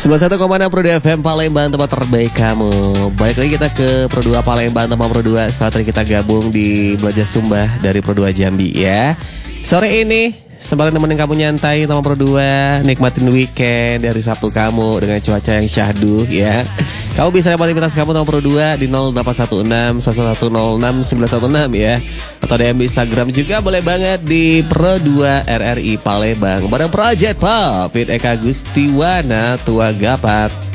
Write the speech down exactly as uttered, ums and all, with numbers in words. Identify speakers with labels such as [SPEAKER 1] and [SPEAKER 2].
[SPEAKER 1] sembilan puluh satu koma enam Pro dua F M Palembang, tempat terbaik kamu. Balik lagi kita ke Pro dua Palembang, tempat Pro dua setelah tadi kita gabung di Belajar Sumba dari Pro dua Jambi ya. Sore ini sembari nemenin kamu nyantai sama Pro dua, nikmatin weekend dari Sabtu kamu dengan cuaca yang syahdu ya. Kamu bisa dapat aktivitas kamu sama Pro dua di nol delapan satu enam satu satu nol enam sembilan satu enam ya. Atau D M di Instagram juga boleh banget di Pro dua R R I Palembang. Bareng Project Pop, Fit Eka Gustiwana Tua Gapat.